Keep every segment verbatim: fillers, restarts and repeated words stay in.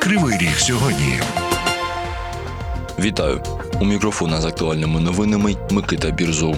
Кривий Ріг сьогодні. Вітаю! У мікрофона з актуальними новинами Микита Бірзов.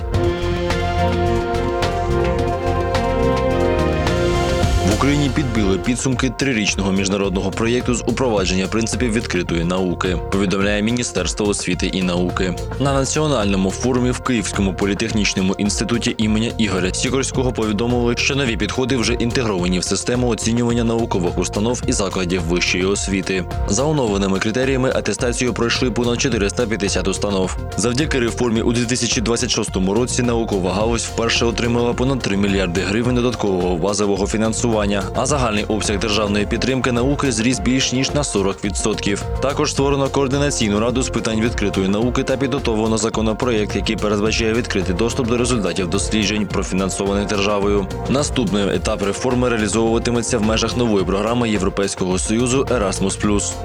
В Україні підбили підсумки трирічного міжнародного проєкту з упровадження принципів відкритої науки, повідомляє Міністерство освіти і науки. На національному форумі в Київському політехнічному інституті імені Ігоря Сікорського повідомили, що нові підходи вже інтегровані в систему оцінювання наукових установ і закладів вищої освіти. За оновленими критеріями атестацію пройшли понад чотириста п'ятдесят установ. Завдяки реформі у дві тисячі двадцять шостому році наукова галузь вперше отримала понад три мільярди гривень додаткового базового фінансування, а загальний обсяг державної підтримки науки зріс більш ніж на сорок відсотків. Також створено координаційну раду з питань відкритої науки та підготовлено законопроєкт, який передбачає відкритий доступ до результатів досліджень, профінансованих державою. Наступний етап реформи реалізовуватиметься в межах нової програми Європейського Союзу Ерасмус плюс.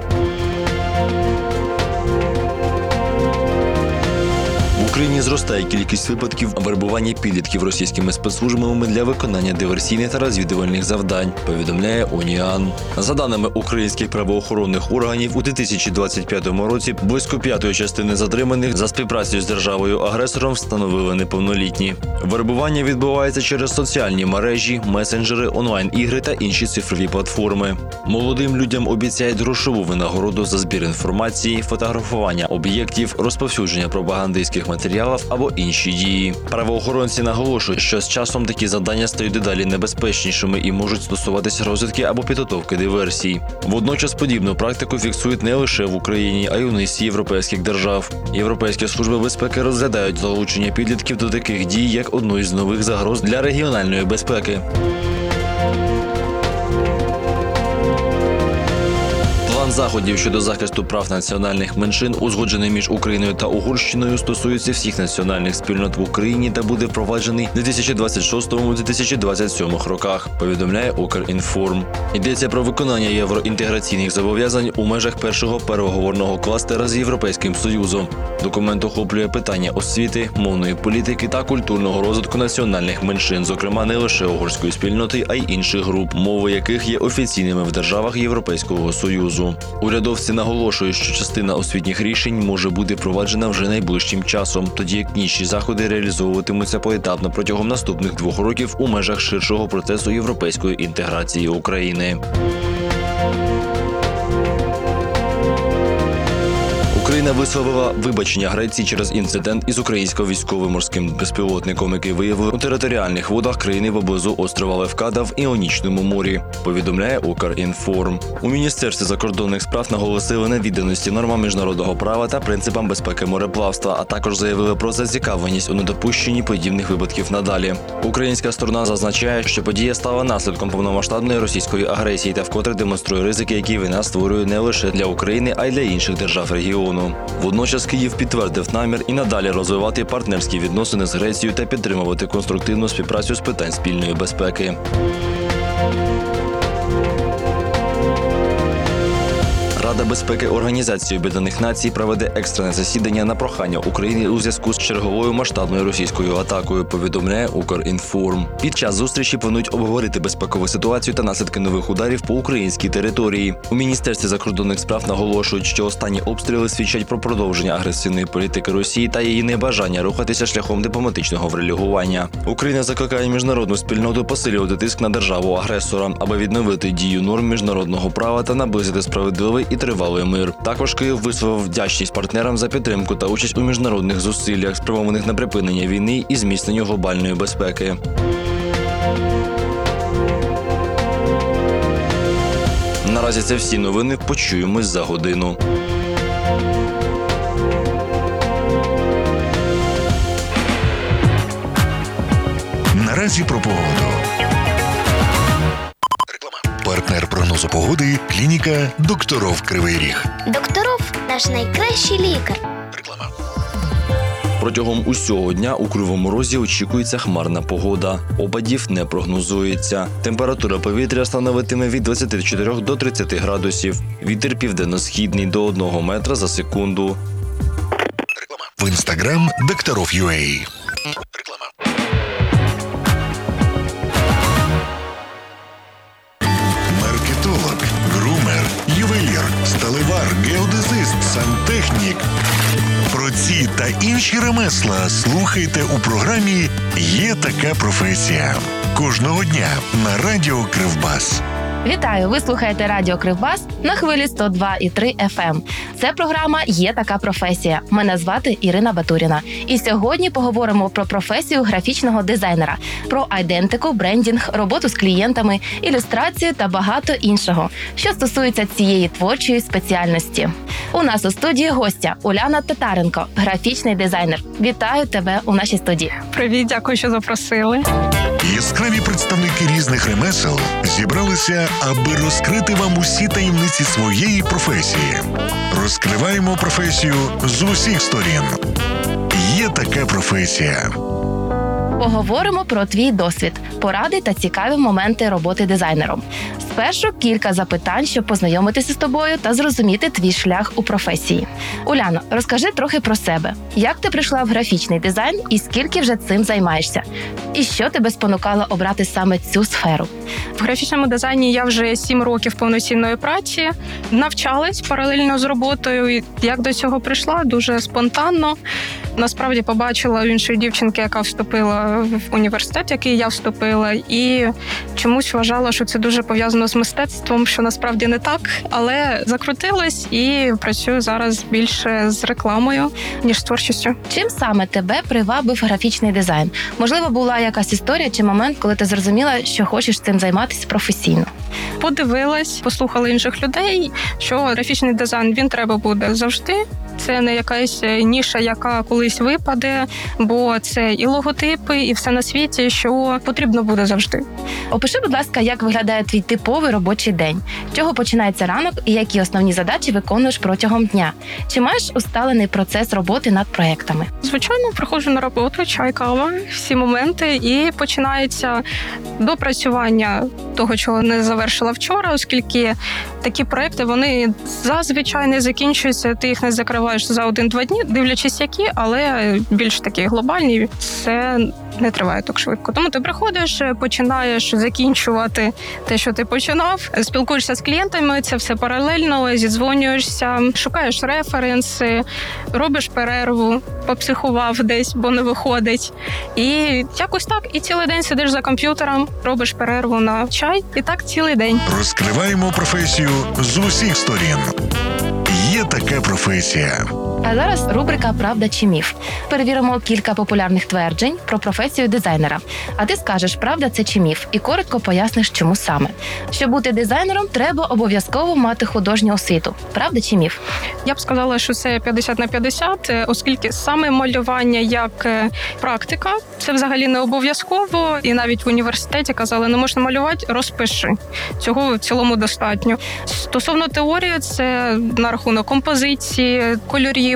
В Україні зростає кількість випадків вербування підлітків російськими спецслужбами для виконання диверсійних та розвідувальних завдань, повідомляє Уніан. За даними українських правоохоронних органів, у дві тисячі двадцять п'ятому році близько п'ятої частини затриманих за співпрацею з державою-агресором встановили неповнолітні. Вербування відбувається через соціальні мережі, месенджери, онлайн-ігри та інші цифрові платформи. Молодим людям обіцяють грошову винагороду за збір інформації, фотографування об'єктів, розповсюдження пропагандистських матеріалів або інші дії. Правоохоронці наголошують, що з часом такі завдання стають дедалі небезпечнішими і можуть стосуватися розвідки або підготовки диверсій. Водночас подібну практику фіксують не лише в Україні, а й у низці європейських держав. Європейські служби безпеки розглядають залучення підлітків до таких дій як одну із нових загроз для регіональної безпеки. План заходів щодо захисту прав національних меншин, узгоджений між Україною та Угорщиною, стосується всіх національних спільнот в Україні та буде впроваджений у дві тисячі двадцять шостому - дві тисячі двадцять сьомому роках, повідомляє Укрінформ. Йдеться про виконання євроінтеграційних зобов'язань у межах першого переговорного кластера з Європейським Союзом. Документ охоплює питання освіти, мовної політики та культурного розвитку національних меншин, зокрема не лише угорської спільноти, а й інших груп, мови яких є офіційними в державах Європейського Союзу. Урядовці наголошують, що частина освітніх рішень може бути впроваджена вже найближчим часом, тоді як інші заходи реалізовуватимуться поетапно протягом наступних двох років у межах ширшого процесу європейської інтеграції України. Україна висловила вибачення Греції через інцидент із українсько-військовим морським безпілотником, який виявили у територіальних водах країни поблизу острова Левкада в Іонічному морі, повідомляє Укрінформ. У Міністерстві закордонних справ наголосили на відданості нормам міжнародного права та принципам безпеки мореплавства, а також заявили про зацікавленість у недопущенні подібних випадків надалі. Українська сторона зазначає, що подія стала наслідком повномасштабної російської агресії та вкотре демонструє ризики, які війна створює не лише для України, а й для інших держав регіону. Водночас Київ підтвердив намір і надалі розвивати партнерські відносини з Грецією та підтримувати конструктивну співпрацю з питань спільної безпеки. Рада безпеки Організації Об'єднаних Націй проведе екстрене засідання на прохання України у зв'язку з черговою масштабною російською атакою, повідомляє Укрінформ. Під час зустрічі планують обговорити безпекову ситуацію та наслідки нових ударів по українській території. У Міністерстві закордонних справ наголошують, що останні обстріли свідчать про продовження агресивної політики Росії та її небажання рухатися шляхом дипломатичного врегулювання. Україна закликає міжнародну спільноту посилювати тиск на державу-агресора, аби відновити дію норм міжнародного права та наблизити справедливий і тривалий мир. Також Київ висловив вдячність партнерам за підтримку та участь у міжнародних зусиллях, спрямованих на припинення війни і зміцнення глобальної безпеки. Наразі це всі новини. Почуємось за годину. Наразі про погоду. Партнер прогнозу погоди – клініка «Докторов Кривий Ріг». Докторов – наш найкращий лікар. Реклама. Протягом усього дня у Кривому Розі очікується хмарна погода. Опадів не прогнозується. Температура повітря становитиме від двадцяти чотирьох до тридцяти градусів. Вітер південно-східний до одного метра за секунду. Реклама. В інстаграм «Докторов.ua». Реклама. Маркетолог, грумер, ювелір, сталевар, геодезист, сантехнік. Про ці та інші ремесла слухайте у програмі «Є така професія». Кожного дня на радіо Кривбас. Вітаю! Ви слухаєте радіо Кривбас на хвилі сто два і три еф ем. Це програма «Є така професія». Мене звати Ірина Батуріна. І сьогодні поговоримо про професію графічного дизайнера, про айдентику, брендінг, роботу з клієнтами, ілюстрацію та багато іншого, що стосується цієї творчої спеціальності. У нас у студії гостя Уляна Татаренко, графічний дизайнер. Вітаю тебе у нашій студії. Привіт, дякую, що запросили. Яскраві представники різних ремесел зібралися, аби розкрити вам усі таємниці своєї професії. Розкриваємо професію з усіх сторін. Є така професія. Поговоримо про твій досвід, поради та цікаві моменти роботи дизайнером. Спершу кілька запитань, щоб познайомитися з тобою та зрозуміти твій шлях у професії. Уляно, розкажи трохи про себе. Як ти прийшла в графічний дизайн і скільки вже цим займаєшся? І що тебе спонукало обрати саме цю сферу? В графічному дизайні я вже сім років повноцінної праці. Навчалась паралельно з роботою. І як до цього прийшла? Дуже спонтанно. Насправді побачила у іншої дівчинки, яка вступила в університет, в який я вступила, і чомусь вважала, що це дуже пов'язано з мистецтвом, що насправді не так, але закрутилась і працюю зараз більше з рекламою, ніж з творчістю. Чим саме тебе привабив графічний дизайн? Можливо, була якась історія чи момент, коли ти зрозуміла, що хочеш цим займатися професійно? Подивилась, послухала інших людей, що графічний дизайн, він треба буде завжди. Це не якась ніша, яка колись випаде, бо це і логотипи, і все на світі, що потрібно буде завжди. Опиши, будь ласка, як виглядає твій типовий робочий день? З чого починається ранок і які основні задачі виконуєш протягом дня? Чи маєш усталений процес роботи над проектами? Звичайно, приходжу на роботу, чай, кава, всі моменти, і починається допрацювання того, чого не завершила вчора, оскільки такі проекти, вони зазвичай не закінчуються, ти їх не закриваєш за один-два дні, дивлячись які, але більш такі глобальні, це не триває так швидко. Тому ти приходиш, починаєш закінчувати те, що ти починав, спілкуєшся з клієнтами, це все паралельно, зідзвонюєшся, шукаєш референси, робиш перерву, попсихував десь, бо не виходить. І якось так, і цілий день сидиш за комп'ютером, робиш перерву на чай, і так цілий день. Розкриваємо професію з усіх сторін. Є така професія. А зараз рубрика «Правда чи міф». Перевіримо кілька популярних тверджень про професію дизайнера. А ти скажеш, правда це чи міф, і коротко поясниш, чому саме. Щоб бути дизайнером, треба обов'язково мати художню освіту. Правда чи міф? Я б сказала, що це п'ятдесят на п'ятдесят, оскільки саме малювання як практика, це взагалі не обов'язково. І навіть в університеті казали, не можна малювати, розпиши. Цього в цілому достатньо. Стосовно теорії, це на рахунок композиції, кольорів,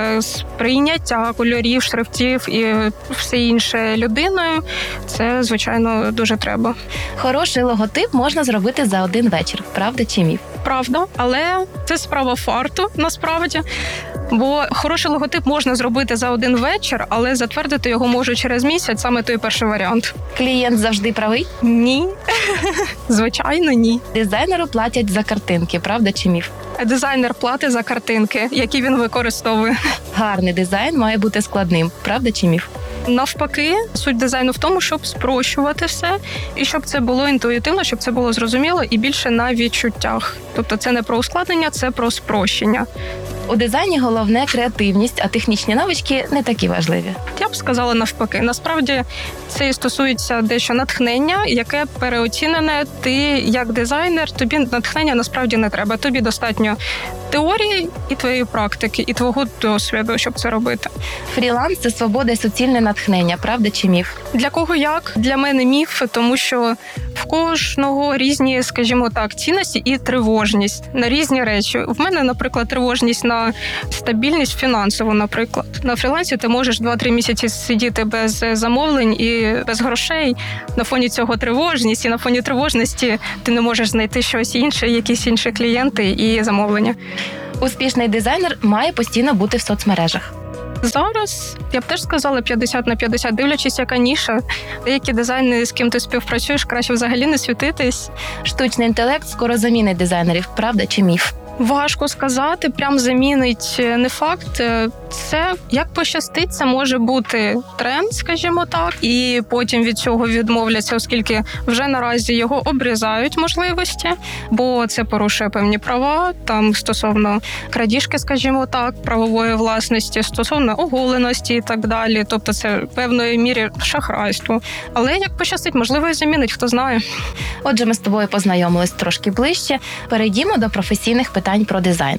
сприйняття кольорів, шрифтів і все інше людиною, це, звичайно, дуже треба. Хороший логотип можна зробити за один вечір. Правда чи міф? Правда, але це справа фарту, насправді. Бо хороший логотип можна зробити за один вечір, але затвердити його можу через місяць, саме той перший варіант. Клієнт завжди правий? Ні. Звичайно, ні. Дизайнеру платять за картинки. Правда чи міф? Дизайнер платить за картинки, які він використовує. Гарний дизайн має бути складним. Правда чи міф? Навпаки, суть дизайну в тому, щоб спрощувати все, і щоб це було інтуїтивно, щоб це було зрозуміло і більше на відчуттях. Тобто це не про ускладнення, це про спрощення. У дизайні головне креативність, а технічні навички не такі важливі. Я б сказала навпаки. Насправді це і стосується дещо натхнення, яке переоцінене. Ти як дизайнер, тобі натхнення насправді не треба. Тобі достатньо теорії і твоєї практики, і твого досвіду, щоб це робити. Фріланс – це свобода і суцільне натхнення, правда чи міф? Для кого як? Для мене міф, тому що в кожного різні, скажімо так, цінності і тривожність на різні речі. В мене, наприклад, тривожність на стабільність фінансову, наприклад. На фрілансі ти можеш два-три місяці сидіти без замовлень і без грошей. На фоні цього тривожність, і на фоні тривожності ти не можеш знайти щось інше, якісь інші клієнти і замовлення. Успішний дизайнер має постійно бути в соцмережах. Зараз, я б теж сказала, п'ятдесят на п'ятдесят, дивлячись, яка ніша. Деякі дизайнери, з ким ти співпрацюєш, краще взагалі не світитись. Штучний інтелект скоро замінить дизайнерів, правда чи міф? Важко сказати, прям замінить не факт. Це як пощастить, це може бути тренд, скажімо так, і потім від цього відмовляться, оскільки вже наразі його обрізають можливості, бо це порушує певні права, там стосовно крадіжки, скажімо так, правової власності, стосовно оголеності і так далі. Тобто це в певної мірі шахрайство. Але як пощастить, можливо, і замінить, хто знає. Отже, ми з тобою познайомились трошки ближче. Перейдімо до професійних питань про дизайн.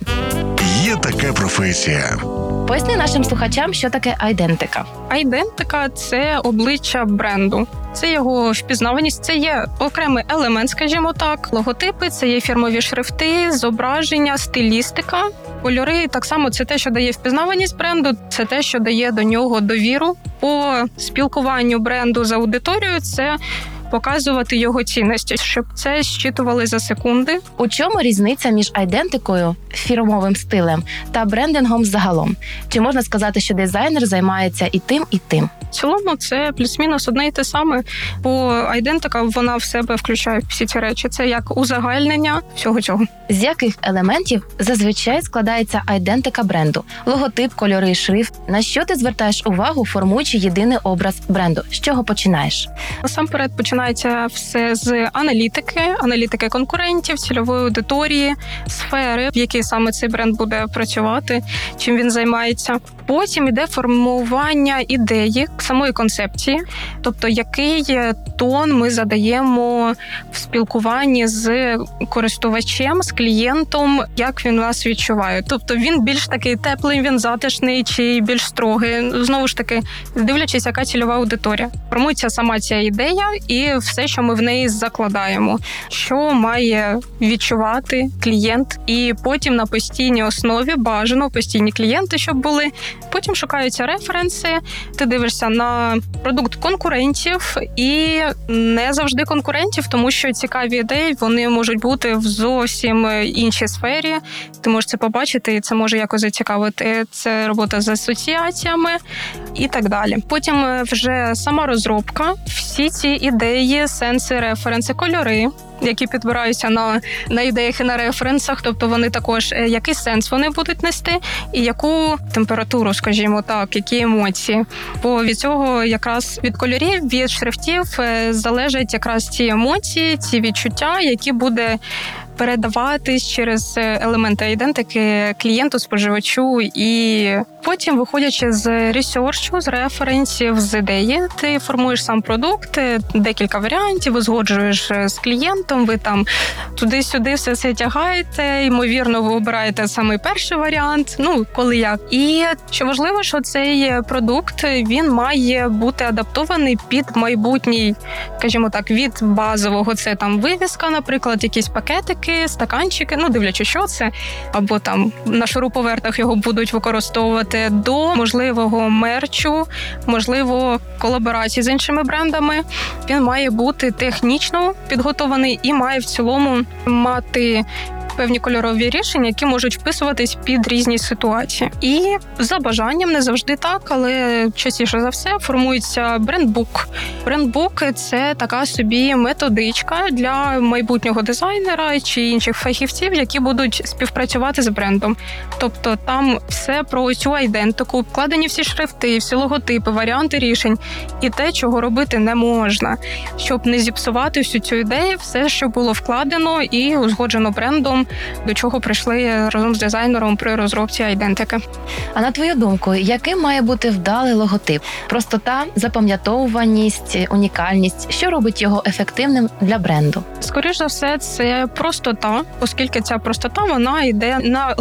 Є така професія. Поясни нашим слухачам, що таке айдентика. Айдентика – це обличчя бренду. Це його впізнаваність, це є окремий елемент, скажімо так. Логотипи – це є фірмові шрифти, зображення, стилістика. Кольори – так само це те, що дає впізнаваність бренду, це те, що дає до нього довіру. По спілкуванню бренду з аудиторією – це показувати його цінності, щоб це зчитували за секунди. У чому різниця між айдентикою, фірмовим стилем та брендингом загалом? Чи можна сказати, що дизайнер займається і тим, і тим? В цілому це плюс-мінус одне й те саме, бо айдентика, вона в себе включає всі ці речі. Це як узагальнення всього цього. З яких елементів зазвичай складається айдентика бренду? Логотип, кольори, шрифт. На що ти звертаєш увагу, формуючи єдиний образ бренду? З чого починаєш? Насамперед починається все з аналітики, аналітики конкурентів, цільової аудиторії, сфери, в якій саме цей бренд буде працювати, чим він займається. Потім іде формування ідеї, самої концепції, тобто який тон ми задаємо в спілкуванні з користувачем, з клієнтом, як він нас відчуває. Тобто він більш такий теплий, він затишний чи більш строгий. Знову ж таки, дивлячись, яка цільова аудиторія. Формується сама ця ідея і все, що ми в неї закладаємо. Що має відчувати клієнт. І потім на постійній основі, бажано постійні клієнти, щоб були. Потім шукаються референси, ти дивишся на продукт конкурентів і не завжди конкурентів, тому що цікаві ідеї, вони можуть бути в зовсім іншій сфері. Ти можеш це побачити і це може якось зацікавити. Це робота з асоціаціями і так далі. Потім вже сама розробка, всі ці ідеї, сенси, референси, кольори, які підбираються на, на ідеях і на референсах, тобто вони також, який сенс вони будуть нести і яку температуру, скажімо так, які емоції. Бо від цього якраз від кольорів, від шрифтів залежать якраз ці емоції, ці відчуття, які буде передаватись через елементи ідентики клієнту, споживачу. І потім, виходячи з ресерчу, з референсів, з ідеї, ти формуєш сам продукт, декілька варіантів, узгоджуєш з клієнтом, ви там туди-сюди все це тягаєте, ймовірно, ви обираєте саме перший варіант, ну, коли як. І що важливо, що цей продукт, він має бути адаптований під майбутній, скажімо так, від базового, це там вивіска, наприклад, якісь пакетики, стаканчики, ну, дивлячись, що це, або там на шуруповертах його будуть використовувати, до можливого мерчу, можливо, колаборації з іншими брендами. Він має бути технічно підготований і має в цілому мати певні кольорові рішення, які можуть вписуватись під різні ситуації. І за бажанням, не завжди так, але частіше за все формується брендбук. Брендбук – це така собі методичка для майбутнього дизайнера чи інших фахівців, які будуть співпрацювати з брендом. Тобто там все про цю айдентику, вкладені всі шрифти, всі логотипи, варіанти рішень і те, чого робити не можна, щоб не зіпсувати всю цю ідею, все, що було вкладено і узгоджено брендом, до чого прийшли разом з дизайнером при розробці айдентики. А на твою думку, яким має бути вдалий логотип? Простота, запам'ятовуваність, унікальність? Що робить його ефективним для бренду? Скоріш за все, це простота, оскільки ця простота, вона йде на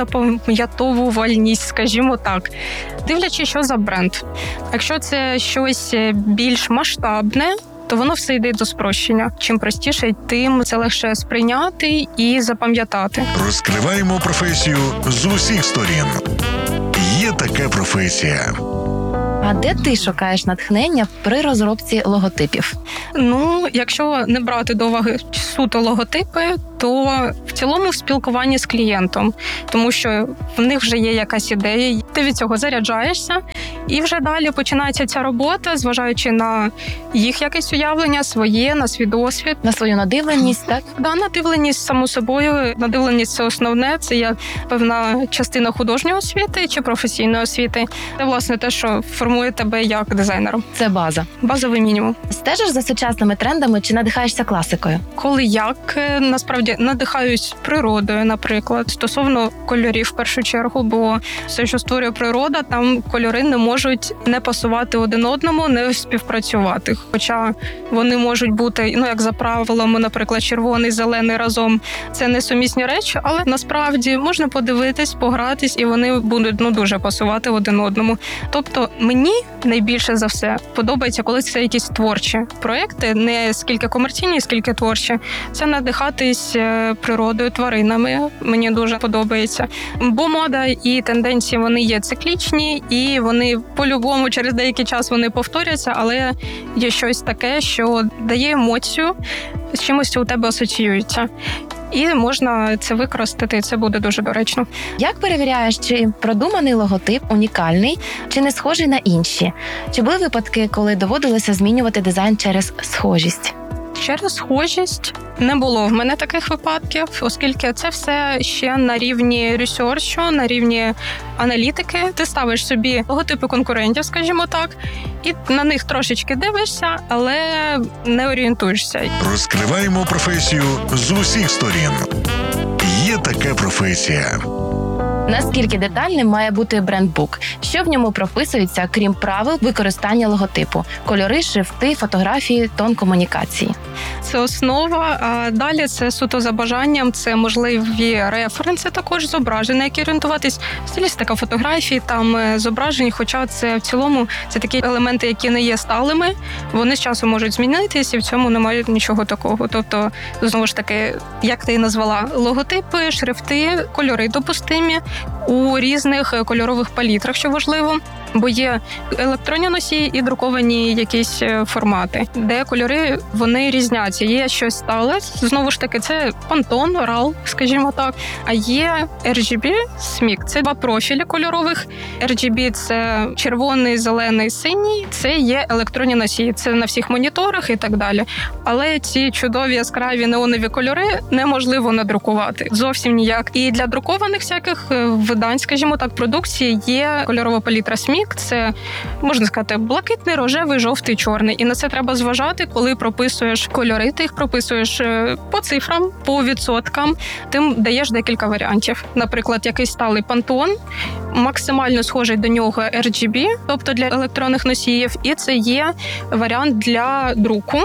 легкозапам'ятовувальність, скажімо так. Дивлячись, що за бренд. Якщо це щось більш масштабне, то воно все йде до спрощення. Чим простіше, тим це легше сприйняти і запам'ятати. Розкриваємо професію з усіх сторін. Є така професія. А де ти шукаєш натхнення при розробці логотипів? Ну, якщо не брати до уваги суто логотипи, то в цілому в спілкуванні з клієнтом. Тому що в них вже є якась ідея, ти від цього заряджаєшся І вже далі починається ця робота, зважаючи на їх якесь уявлення, своє, на свій досвід. На свою надивленість, так? Да, надивленість, само собою, надивленість – це основне, це як певна частина художньої освіти чи професійної освіти. Це, власне, те, що формує тебе як дизайнера. Це база. Базовий мінімум. Стежиш за сучасними трендами чи надихаєшся класикою? Коли як, насправді, надихаюсь природою, наприклад, стосовно кольорів в першу чергу, бо все, що створює природа, там кольори не можуть не пасувати один одному, не співпрацювати. Хоча вони можуть бути, ну, як за правилами, наприклад, червоний, зелений разом. Це не сумісні речі, але насправді можна подивитись, погратись, і вони будуть, ну, дуже пасувати один одному. Тобто мені найбільше за все подобається, коли це якісь творчі проекти, не скільки комерційні, скільки творчі. Це надихатись природою, тваринами. Мені дуже подобається. Бо мода і тенденції, вони є циклічні, і вони по-любому через деякий час вони повторяться, але є щось таке, що дає емоцію, з чимось у тебе асоціюється. І можна це використати, це буде дуже доречно. Як перевіряєш, чи продуманий логотип унікальний, чи не схожий на інші? Чи були випадки, коли доводилося змінювати дизайн через схожість? Через схожість не було в мене таких випадків, оскільки це все ще на рівні ресерчу, на рівні аналітики. Ти ставиш собі логотипи конкурентів, скажімо так, і на них трошечки дивишся, але не орієнтуєшся. Розкриваємо професію з усіх сторін. Є така професія. Наскільки детальним має бути брендбук? Що в ньому прописується, крім правил використання логотипу? Кольори, шрифти, фотографії, тон комунікації. Це основа, а далі це суто за бажанням, це можливі референси також зображень, на які орієнтуватись, стилістика фотографій, там зображень, хоча це в цілому це такі елементи, які не є сталими, вони з часом можуть змінитись, і в цьому немає нічого такого. Тобто, знову ж таки, як ти і назвала, логотипи, шрифти, кольори допустимі у різних кольорових палітрах, що важливо, бо є електронні носії і друковані якісь формати, де кольори, вони різняться. Є щось стале, знову ж таки, це Pantone, рал, скажімо так, а є ар джі бі, смік. Це два профілі кольорових. ар джі бі – це червоний, зелений, синій, це є електронні носії, це на всіх моніторах і так далі. Але ці чудові яскраві неонові кольори неможливо надрукувати. Зовсім ніяк. І для друкованих всяких видань, скажімо так, продукції є кольорова палітра смік. Це, можна сказати, блакитний, рожевий, жовтий, чорний. І на це треба зважати, коли прописуєш кольори, ти їх прописуєш по цифрам, по відсоткам, тим даєш декілька варіантів. Наприклад, якийсь сталий Pantone, максимально схожий до нього ар джі бі, тобто для електронних носіїв, і це є варіант для друку.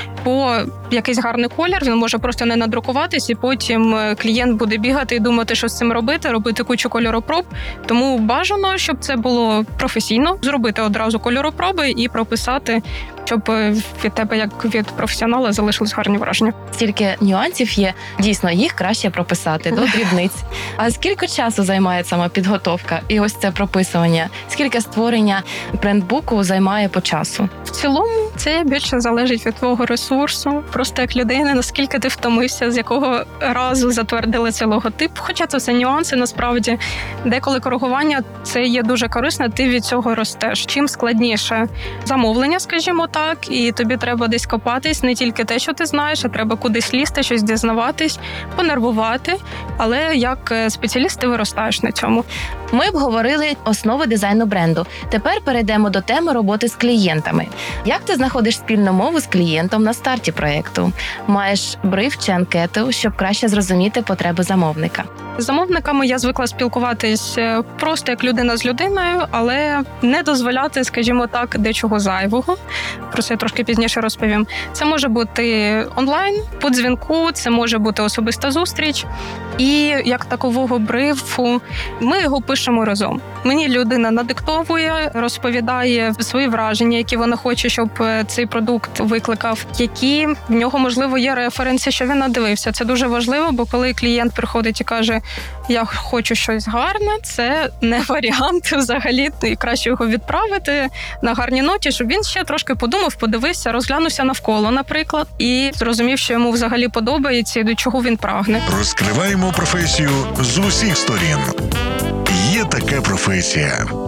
Бо якийсь гарний колір, він може просто не надрукуватись, і потім клієнт буде бігати і думати, що з цим робити, робити кучу кольоропроб. Тому бажано, щоб це було професійно, зробити одразу кольоропроби і прописати, щоб від тебе, як від професіонала, залишились гарні враження. Стільки нюансів є, дійсно, їх краще прописати до дрібниць. А скільки часу займає сама підготовка і ось це прописування? Скільки створення брендбуку займає по часу? В цілому це більше залежить від твого ресурсу, просто як людини, наскільки ти втомився, з якого разу затвердили цей логотип. Хоча це все нюанси, насправді. Деколи коригування це є дуже корисно, ти від цього ростеш. Чим складніше замовлення, скажімо так, і тобі треба десь копатись, не тільки те, що ти знаєш, а треба кудись лізти, щось дізнаватись, понервувати, але як спеціаліст ти виростаєш на цьому. Ми обговорили основи дизайну бренду. Тепер перейдемо до теми роботи з клієнтами. Як ти знаходиш спільну мову з клієнтом на старті проєкту? Маєш бриф чи анкету, щоб краще зрозуміти потреби замовника? З замовниками я звикла спілкуватись просто як людина з людиною, але не дозволяти, скажімо так, дечого зайвого. Про це я трошки пізніше розповім. Це може бути онлайн, по дзвінку, це може бути особиста зустріч. І як такового брифу ми його пишемо разом. Мені людина надиктовує, розповідає свої враження, які вона хоче, щоб цей продукт викликав, які в нього, можливо, є референси, що він надивився. Це дуже важливо, бо коли клієнт приходить і каже, я хочу щось гарне, це не варіант взагалі, і краще його відправити на гарній ноті, щоб він ще трошки подумав, подивився, розглянувся навколо, наприклад, і зрозумів, що йому взагалі подобається і до чого він прагне. Розкриваємо професію з усіх сторін. Є така професія.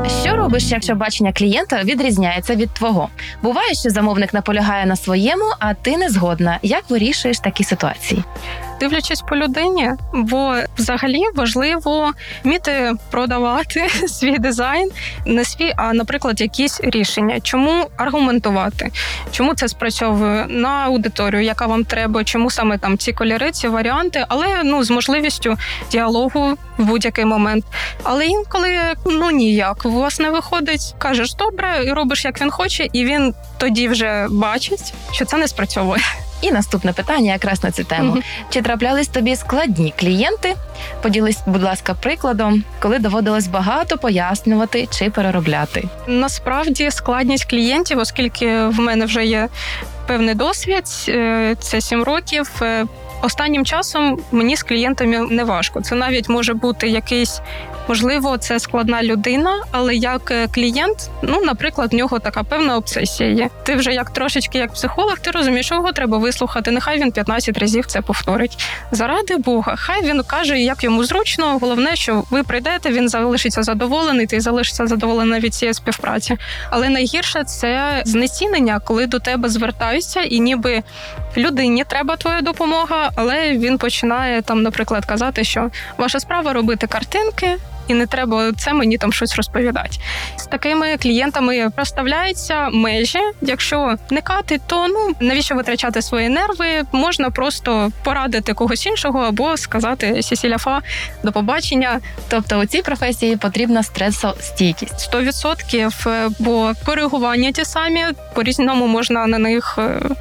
Що робиш, якщо бачення клієнта відрізняється від твого? Буває, що замовник наполягає на своєму, а ти не згодна. Як вирішуєш такі ситуації? Дивлячись по людині, бо взагалі важливо вміти продавати свій дизайн, не свій, а, наприклад, якісь рішення. Чому аргументувати? Чому це спрацьовує на аудиторію, яка вам треба, чому саме там ці кольори, ці варіанти, але ну з можливістю діалогу в будь-який момент. Але інколи ну ніяк, у вас не виходить, кажеш добре, і робиш як він хоче, і він тоді вже бачить, що це не спрацьовує. І наступне питання якраз на цю тему. Mm-hmm. Чи траплялись тобі складні клієнти? Поділись, будь ласка, прикладом, коли доводилось багато пояснювати чи переробляти. Насправді складність клієнтів, оскільки в мене вже є певний досвід, це сім років, останнім часом мені з клієнтами не важко. Це навіть може бути якийсь, можливо, це складна людина, але як клієнт, ну, наприклад, в нього така певна обсесія є. Ти вже як трошечки як психолог, ти розумієш, що його треба вислухати. Нехай він п'ятнадцять разів це повторить. Заради Бога, хай він каже, як йому зручно. Головне, що ви прийдете, він залишиться задоволений, ти залишишся задоволений від цієї співпраці. Але найгірше – це знецінення, коли до тебе звертаються, і ніби людині треба твоя допомога, але він починає там, наприклад, казати, що ваша справа робити картинки, і не треба це мені там щось розповідати. З такими клієнтами розставляються межі. Якщо вникати, то ну навіщо витрачати свої нерви? Можна просто порадити когось іншого або сказати «Сі-сі-ля-фа, до побачення». Тобто у цій професії потрібна стресостійкість. Сто відсотків, бо коригування ті самі, по-різному можна на них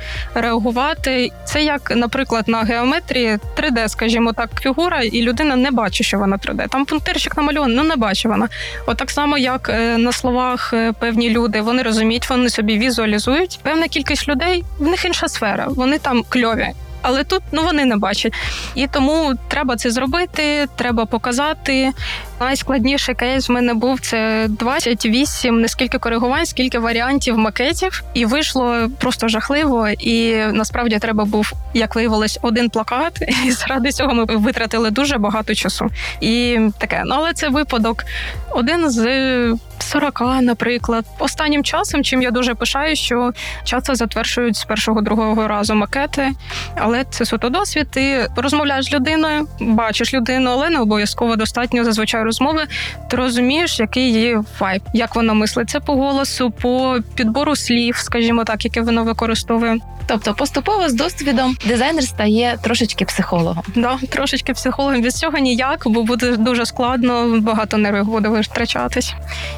реагувати. Це як, наприклад, на геометрії три де, скажімо так, фігура, і людина не бачить, що вона три де. Там пунктирчик намальований, ну не бачить вона. От так само, як на словах певні люди, вони розуміють, вони собі візуалізують. Певна кількість людей, в них інша сфера, вони там кльові. Але тут, ну, вони не бачать. І тому треба це зробити, треба показати. Найскладніший кейс в мене був, це двадцять вісім, не скільки коригувань, скільки варіантів макетів. І вийшло просто жахливо. І насправді треба був, як виявилось, один плакат. І заради цього ми витратили дуже багато часу. І таке, ну, але це випадок. Один з сорока, наприклад. Останнім часом, чим я дуже пишаю, що часто затверджують з першого-другого разу макети. Але це суто досвід. Ти розмовляєш з людиною, бачиш людину, але не обов'язково достатньо зазвичай розмови. Ти розумієш, який її вайб, як вона мислить. Це по голосу, по підбору слів, скажімо так, яке вона використовує. Тобто поступово з досвідом дизайнер стає трошечки психологом. Да, трошечки психологом. Від цього ніяк, бо буде дуже складно, багато нервів буде витрачатись.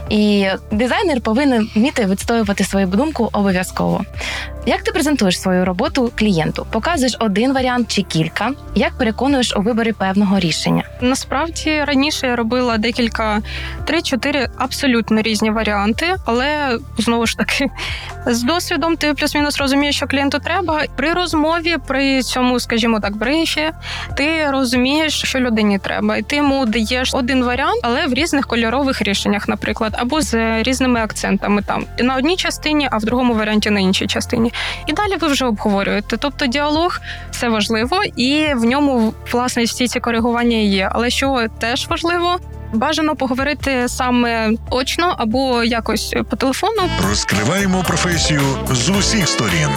І дизайнер повинен вміти відстоювати свою думку обов'язково. Як ти презентуєш свою роботу клієнту? Показуєш один варіант чи кілька? Як переконуєш у виборі певного рішення? Насправді, раніше я робила декілька, три-чотири абсолютно різні варіанти, але, знову ж таки, з досвідом ти плюс-мінус розумієш, що клієнту треба. При розмові, при цьому, скажімо так, брифі, ти розумієш, що людині треба. І ти йому даєш один варіант, але в різних кольорових рішеннях, наприклад, або з різними акцентами там. На одній частині, а в другому варіанті на іншій частині. І далі ви вже обговорюєте. Тобто діалог – це важливо, і в ньому, власне, всі ці коригування є. Але що теж важливо – бажано поговорити саме очно або якось по телефону. Розкриваємо професію з усіх сторін.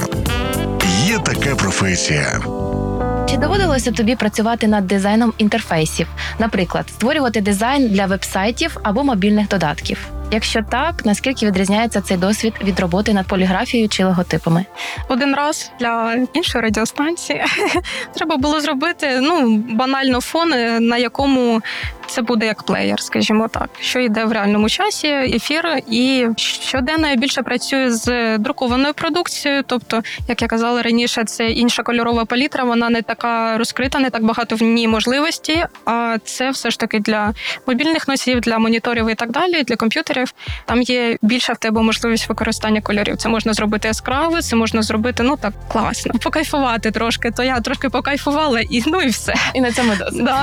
Є така професія. Чи доводилося тобі працювати над дизайном інтерфейсів? Наприклад, створювати дизайн для веб-сайтів або мобільних додатків? Якщо так, наскільки відрізняється цей досвід від роботи над поліграфією чи логотипами? Один раз для іншої радіостанції треба було зробити, ну, банально фон, на якому це буде як плеєр, скажімо так, що йде в реальному часі, ефір. І щоденно я більше працюю з друкованою продукцією, тобто, як я казала раніше, це інша кольорова палітра, вона не така розкрита, не так багато в ній можливості, а це все ж таки для мобільних носіїв, для моніторів і так далі, для комп'ютерів. Там є більша в тебе можливість використання кольорів. Це можна зробити яскраво, це можна зробити, ну так, класно. Покайфувати трошки, то я трошки покайфувала, і ну і все. І на цьому досить. Да.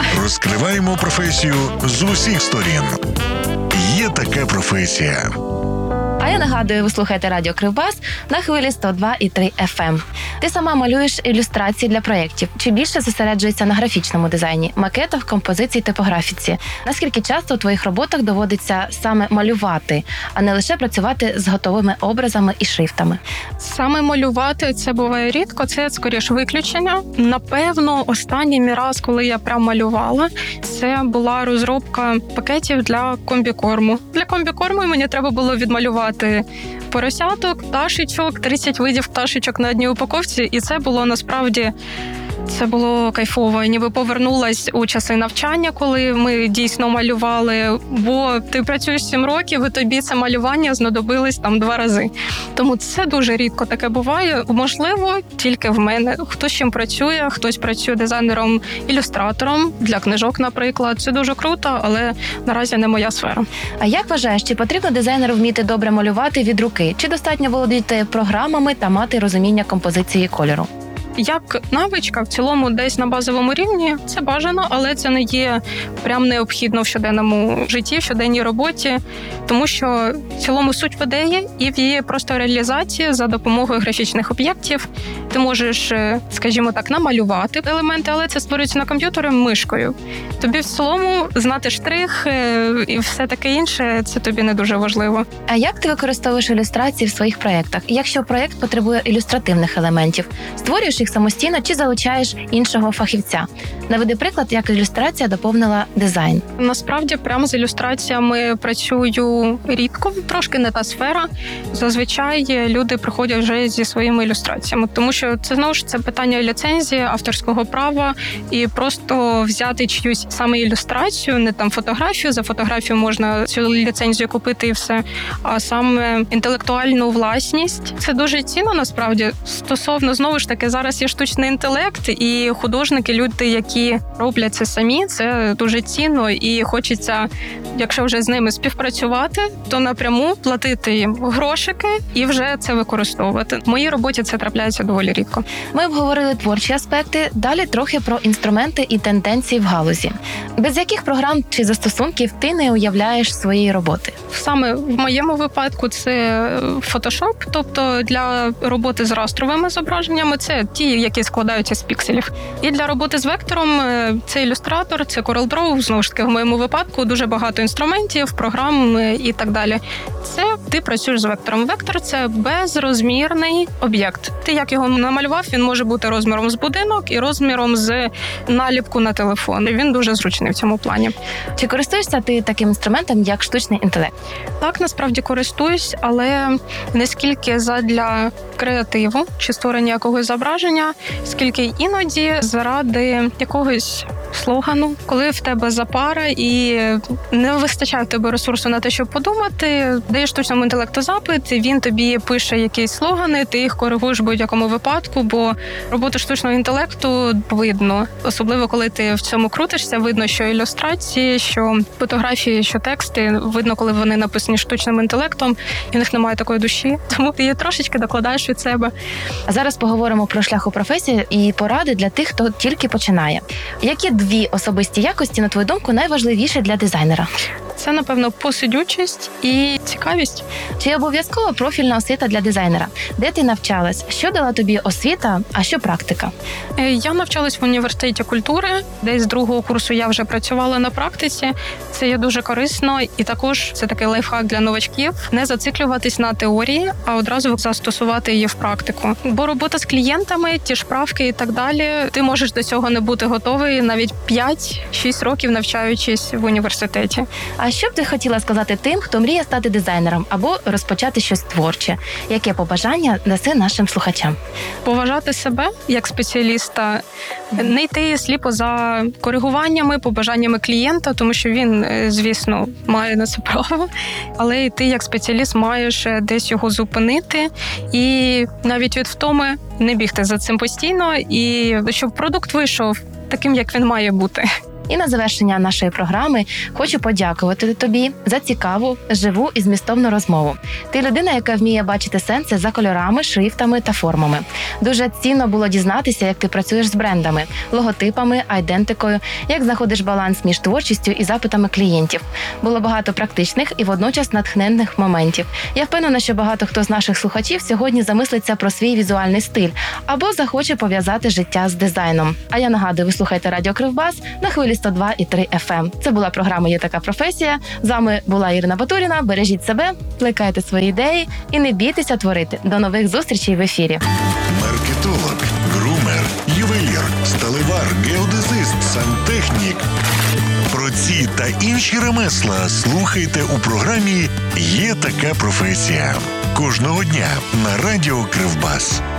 Розкриваємо професію з усіх сторін. Є така професія. А я нагадую, ви слухаєте радіо Кривбас на хвилі сто два і три еф ем. Ти сама малюєш ілюстрації для проєктів. Чи більше зосереджується на графічному дизайні, макетах, композиції, типографіці? Наскільки часто у твоїх роботах доводиться саме малювати, а не лише працювати з готовими образами і шрифтами? Саме малювати це буває рідко, це скоріше виключення. Напевно, останній раз, коли я прям малювала, це була розробка пакетів для комбікорму. Для комбікорму мені треба було відмалювати поросяток, пташечок, тридцять видів пташечок на одній упаковці, і це було насправді Це було кайфово. Я ніби повернулась у часи навчання, коли ми дійсно малювали, бо ти працюєш сім років, і тобі це малювання знадобилось там два рази. Тому це дуже рідко таке буває. Можливо, тільки в мене. Хтось чим працює, хтось працює дизайнером-ілюстратором для книжок, наприклад. Це дуже круто, але наразі не моя сфера. А як вважаєш, чи потрібно дизайнеру вміти добре малювати від руки? Чи достатньо володіти програмами та мати розуміння композиції кольору? Як навичка, в цілому десь на базовому рівні, це бажано, але це не є прям необхідно в щоденному житті, в щоденній роботі, тому що в цілому суть в ідеї і в її просто реалізації за допомогою графічних об'єктів. Ти можеш, скажімо так, намалювати елементи, але це створюється на комп'ютері мишкою. Тобі в цілому знати штрих і все таке інше, це тобі не дуже важливо. А як ти використовуєш ілюстрації в своїх проєктах? Якщо проєкт потребує ілюстративних елементів, створюєш їх самостійно чи залучаєш іншого фахівця? Наведи приклад, як ілюстрація доповнила дизайн. Насправді, прямо з ілюстраціями працюю рідко, трошки не та сфера. Зазвичай люди приходять вже зі своїми ілюстраціями, тому що це, знову ж, це питання ліцензії, авторського права, і просто взяти чиюсь саме ілюстрацію, не там фотографію, за фотографію можна цю ліцензію купити і все, а саме інтелектуальну власність. Це дуже цінно, насправді. Стосовно, знову ж таки, зараз є штучний інтелект, і художники, люди, які роблять це самі, це дуже цінно, і хочеться, якщо вже з ними співпрацювати, то напряму платити їм грошики і вже це використовувати. В моїй роботі це трапляється доволі рідко. Ми обговорили творчі аспекти, далі трохи про інструменти і тенденції в галузі. Без яких програм чи застосунків ти не уявляєш своєї роботи? Саме в моєму випадку це Photoshop, тобто для роботи з растровими зображеннями це ті, які складаються з пікселів. І для роботи з вектором це ілюстратор, це CorelDRAW, знову ж таки, в моєму випадку дуже багато інструментів, програм і так далі. Це ти працюєш з вектором. Вектор – це безрозмірний об'єкт. Ти як його намалював, він може бути розміром з будинок і розміром з наліпку на телефон. Він дуже зручний в цьому плані. Чи користуєшся ти таким інструментом, як штучний інтелект? Так, насправді користуюсь, але не скільки задля креативу чи створення якогось зображення, скільки іноді заради якогось слогану, коли в тебе запара і не вистачає в тебе ресурсу на те, щоб подумати, даєш штучному інтелекту запит, він тобі пише якісь слогани, ти їх коригуєш в будь-якому випадку, бо роботу штучного інтелекту видно. Особливо, коли ти в цьому крутишся, видно, що ілюстрації, що фотографії, що тексти, видно, коли вони написані штучним інтелектом, і в них немає такої душі, тому ти її трошечки докладаєш від себе. А зараз поговоримо про шлях у професії і поради для тих, хто тільки починає. Які дві особисті якості, на твою думку, найважливіші для дизайнера? Це, напевно, посидючість і цікавість. Чи обов'язкова профільна освіта для дизайнера? Де ти навчалась? Що дала тобі освіта, а що практика? Я навчалась в університеті культури. Десь з другого курсу я вже працювала на практиці. Це є дуже корисно. І також це такий лайфхак для новачків. Не зациклюватись на теорії, а одразу застосувати її в практику. Бо робота з клієнтами, ті ж правки і так далі, ти можеш до цього не бути готовий навіть п'ять-шість років навчаючись в університеті. А що б ти хотіла сказати тим, хто мріє стати дизайнером або розпочати щось творче? Яке побажання даси нашим слухачам? Поважати себе як спеціаліста, не йти сліпо за коригуваннями, побажаннями клієнта, тому що він, звісно, має на це право, але ти як спеціаліст маєш десь його зупинити і навіть від втоми не бігти за цим постійно, і щоб продукт вийшов таким, як він має бути. І на завершення нашої програми хочу подякувати тобі за цікаву, живу і змістовну розмову. Ти людина, яка вміє бачити сенси за кольорами, шрифтами та формами. Дуже цінно було дізнатися, як ти працюєш з брендами, логотипами, айдентикою, як знаходиш баланс між творчістю і запитами клієнтів. Було багато практичних і водночас натхненних моментів. Я впевнена, що багато хто з наших слухачів сьогодні замислиться про свій візуальний стиль або захоче пов'язати життя з дизайном. А я нагадую, ви слухаєте Радіо Кривбас на хвилі сто два і три еф ем. Це була програма «Є така професія». З вами була Ірина Батуріна. Бережіть себе, плекайте свої ідеї і не бійтеся творити. До нових зустрічей в ефірі. Маркетолог, грумер, ювелір, сталевар, геодезист, сантехнік. Про ці та інші ремесла слухайте у програмі «Є така професія». Кожного дня на Радіо Кривбас.